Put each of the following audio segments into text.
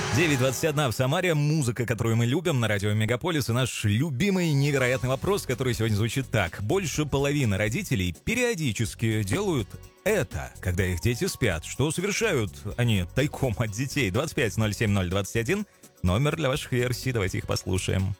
9:21 в Самаре. Музыка, которую мы любим на радио Мегаполис. И наш любимый невероятный вопрос, который сегодня звучит так. Больше половины родителей периодически делают это, когда их дети спят. Что совершают они тайком от детей? 25-07-021. Номер для ваших версий. Давайте их послушаем.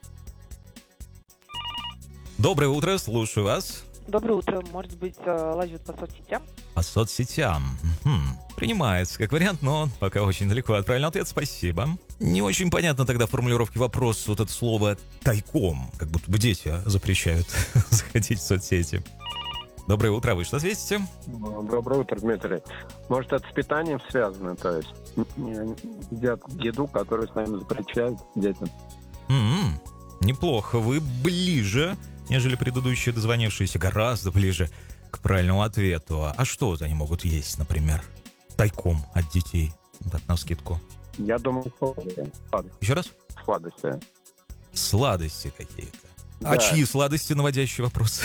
Доброе утро, слушаю вас. Доброе утро. Может быть, лазят по соцсетям? По соцсетям. Принимается как вариант, но пока очень далеко от правильного ответа. Спасибо. Не очень понятно тогда в формулировке вопроса вот это слово «тайком». Как будто бы дети запрещают заходить в соцсети. Доброе утро. Вы что ответите? Доброе утро, Дмитрий. Может, это с питанием связано? То есть едят еду, которую с нами запрещают детям. Неплохо. Вы ближе, нежели предыдущие дозвонившиеся, гораздо ближе к правильному ответу. А что они могут есть, например, тайком от детей? Так, навскидку. Я думаю, сладости. Еще раз? Сладости. Сладости какие-то. Да. А чьи сладости, наводящий вопрос?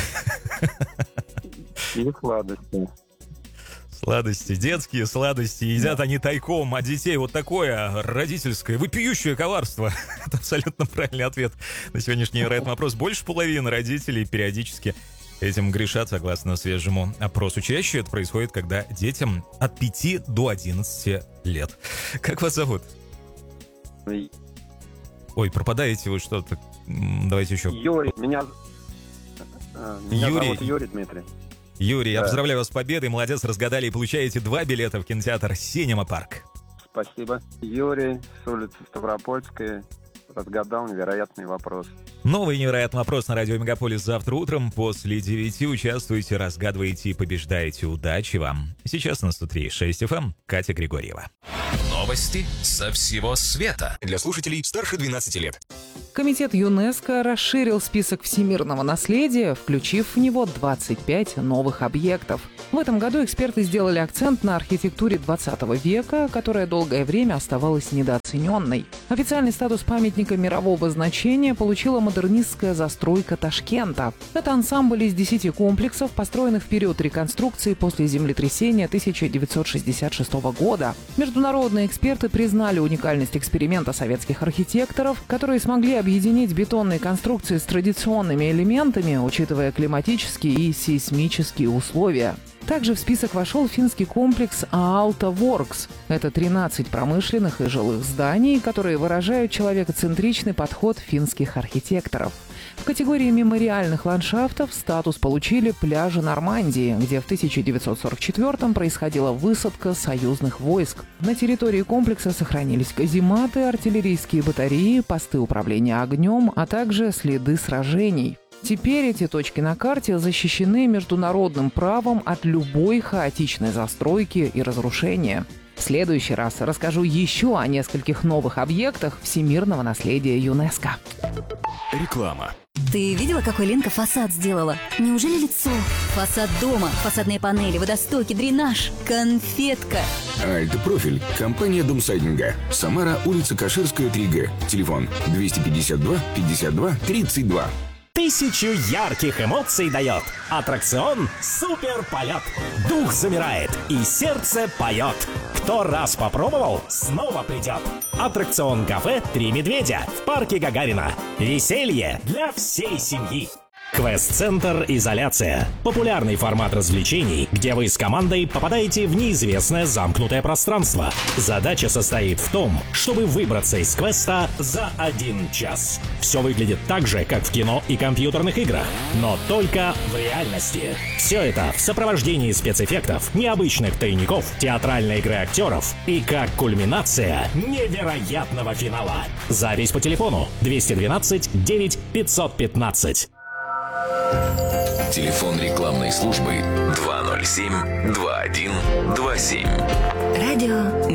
И сладости. Сладости, детские сладости. Едят они тайком от детей. Вот такое родительское, вопиющее коварство. Это абсолютно правильный ответ на сегодняшний невероятный вопрос. Больше половины родителей периодически этим грешат, согласно свежему опросу. Чаще это происходит, когда детям от 5 до 11 лет. Как вас зовут? Ой, пропадаете вы что-то. Давайте еще. Юрий. Меня зовут Юрий, Дмитрий. Юрий, я Да. поздравляю вас с победой. Молодец, разгадали и получаете 2 билета в кинотеатр «Синема Парк». Спасибо. Юрий с улицы Ставропольской разгадал невероятный вопрос. Новый невероятный вопрос на радио Мегаполис завтра утром после 9. Участвуйте, разгадывайте и побеждаете. Удачи вам. Сейчас на 103.6 FM Катя Григорьева. Новости со всего света для слушателей старше 12 лет. Комитет ЮНЕСКО расширил список всемирного наследия, включив в него 25 новых объектов. В этом году эксперты сделали акцент на архитектуре 20 века, которая долгое время оставалась недооцененной. Официальный статус памятника мирового значения получила модернистская застройка Ташкента. Это ансамбль из 10 комплексов, построенных в период реконструкции после землетрясения 1966 года. Международные эксперты признали уникальность эксперимента советских архитекторов, которые смогли объединить бетонные конструкции с традиционными элементами, учитывая климатические и сейсмические условия. Также в список вошел финский комплекс Aalto Works. Это 13 промышленных и жилых зданий, которые выражают человекоцентричный подход финских архитекторов. В категории мемориальных ландшафтов статус получили пляжи Нормандии, где в 1944-м происходила высадка союзных войск. На территории комплекса сохранились казематы, артиллерийские батареи, посты управления огнем, а также следы сражений. Теперь эти точки на карте защищены международным правом от любой хаотичной застройки и разрушения. В следующий раз расскажу еще о нескольких новых объектах всемирного наследия ЮНЕСКО. Реклама. Ты видела, какой Ленка фасад сделала? Неужели лицо? Фасад дома, фасадные панели, водостоки, дренаж, конфетка. Альт-профиль. Компания Домсайдинга. Самара, улица Каширская, 3Г. Телефон 252 52 32. 1000 ярких эмоций дает. Аттракцион «Супер полет». Дух замирает и сердце поет. Кто раз попробовал, снова придет. Аттракцион «Кафе Три медведя» в парке Гагарина. Веселье для всей семьи. Квест-центр «Изоляция». Популярный формат развлечений, где вы с командой попадаете в неизвестное замкнутое пространство. Задача состоит в том, чтобы выбраться из квеста за 1 час. Все выглядит так же, как в кино и компьютерных играх, но только в реальности. Все это в сопровождении спецэффектов, необычных тайников, театральной игры актеров и как кульминация невероятного финала. Запись по телефону 212 9 515. Телефон рекламной службы 207 2127. Радио